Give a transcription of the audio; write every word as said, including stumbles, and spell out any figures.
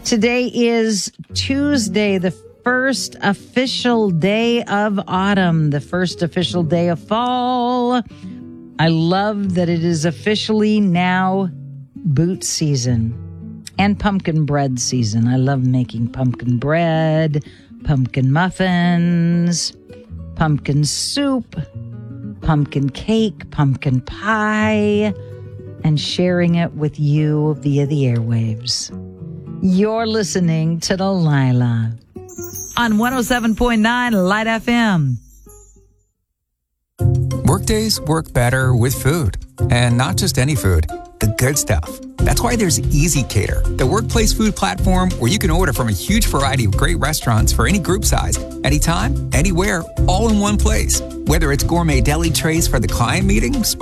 Today is Tuesday, the first official day of autumn, the first official day of fall. I love that it is officially now boot season and pumpkin bread season. I love making pumpkin bread, pumpkin muffins, pumpkin soup, pumpkin cake, pumpkin pie, and sharing it with you via the airwaves. You're listening to Delilah on one oh seven point nine Light F M. Workdays work better with food, and not just any food, the good stuff. That's why there's Easy Cater, the workplace food platform where you can order from a huge variety of great restaurants for any group size, anytime, anywhere, all in one place. Whether it's gourmet deli trays for the client meeting,